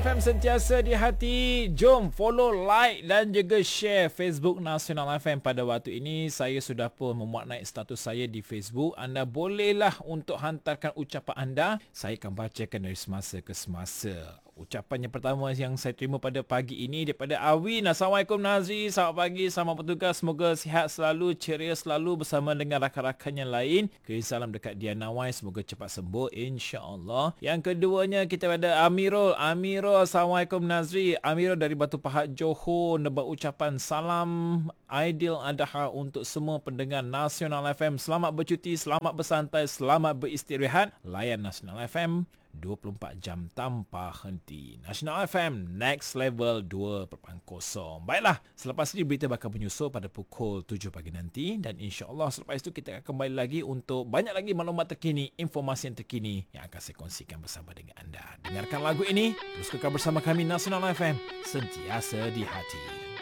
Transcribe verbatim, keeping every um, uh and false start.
F M sentiasa di hati. Jom follow, like dan juga share Facebook Nasional F M. Pada waktu ini saya sudah pun memuat naik status saya di Facebook. Anda bolehlah untuk hantarkan ucapan anda. Saya akan bacakan dari semasa ke semasa. Ucapan yang pertama yang saya terima pada pagi ini daripada Awin. Assalamualaikum Nazri, selamat pagi, selamat bertugas. Semoga sihat selalu, ceria selalu bersama dengan rakan-rakan yang lain. Kirim salam dekat Diana Wai, semoga cepat sembuh insya-Allah. Yang keduanya kita ada Amirul. Amirul, Assalamualaikum Nazri. Amirul dari Batu Pahat Johor nak ucapan salam Aidil Adha untuk semua pendengar Nasional F M. Selamat bercuti, selamat bersantai, selamat beristirahat. Layan Nasional F M dua puluh empat jam tanpa henti. Nasional F M Next Level dua titik kosong. Baiklah, selepas ini berita bakal menyusul pada pukul tujuh pagi nanti dan insya-Allah selepas itu kita akan kembali lagi untuk banyak lagi maklumat terkini, informasi yang terkini yang akan saya kongsikan bersama dengan anda. Dengarkan lagu ini, terus kekal bersama kami Nasional F M, sentiasa di hati.